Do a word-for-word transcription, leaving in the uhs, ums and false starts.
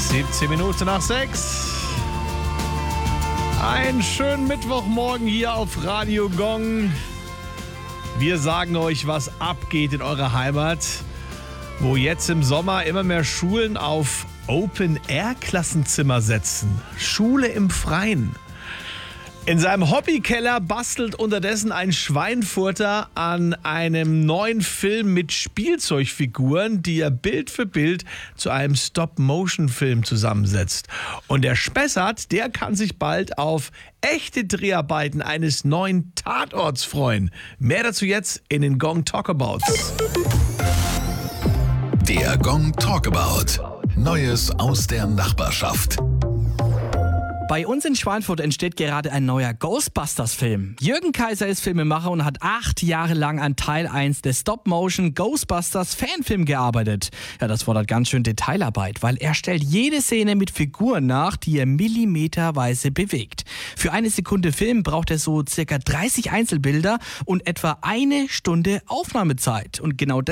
siebzehn Minuten nach sechs. Einen schönen Mittwochmorgen hier auf Radio Gong. Wir sagen euch, was abgeht in eurer Heimat, wo jetzt im Sommer immer mehr Schulen auf Open-Air-Klassenzimmer setzen. Schule im Freien. In seinem Hobbykeller bastelt unterdessen ein Schweinfurter an einem neuen Film mit Spielzeugfiguren, die er Bild für Bild zu einem Stop-Motion-Film zusammensetzt. Und der Spessart, der kann sich bald auf echte Dreharbeiten eines neuen Tatorts freuen. Mehr dazu jetzt in den Gong Talkabouts. Der Gong Talkabout. Neues aus der Nachbarschaft. Bei uns in Schweinfurt entsteht gerade ein neuer Ghostbusters-Film. Jürgen Kaiser ist Filmemacher und hat acht Jahre lang an Teil eins des Stop-Motion Ghostbusters Fanfilm gearbeitet. Ja, das fordert ganz schön Detailarbeit, weil er stellt jede Szene mit Figuren nach, die er millimeterweise bewegt. Für eine Sekunde Film braucht er so circa dreißig Einzelbilder und etwa eine Stunde Aufnahmezeit. Und genau